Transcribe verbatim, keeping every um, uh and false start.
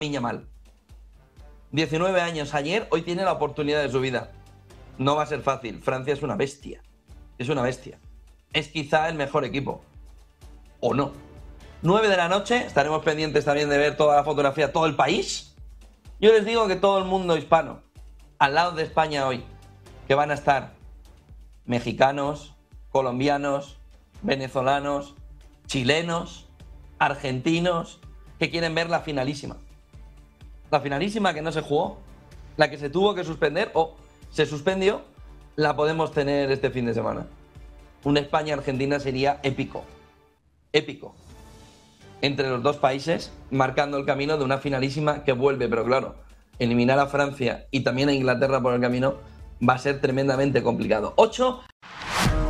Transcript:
Yamal. diecinueve años ayer, hoy tiene la oportunidad de su vida. No va a ser fácil. Francia es una bestia. Es una bestia. Es quizá el mejor equipo. ¿O no? nueve de la noche, estaremos pendientes también de ver toda la fotografía, todo el país. Yo les digo que todo el mundo hispano, al lado de España hoy, que van a estar mexicanos, colombianos, venezolanos, chilenos, argentinos, que quieren ver la finalísima. La finalísima que no se jugó, la que se tuvo que suspender o se suspendió, la podemos tener este fin de semana. Un España-Argentina sería épico. Épico. Entre los dos países, marcando el camino de una finalísima que vuelve, pero claro, eliminar a Francia y también a Inglaterra por el camino va a ser tremendamente complicado. ocho